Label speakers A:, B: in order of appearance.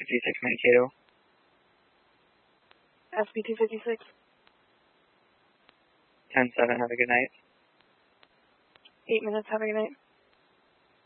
A: SB256 Mankato.
B: SB256.
A: 10-7, have a good night.
B: 8 minutes, have a good night.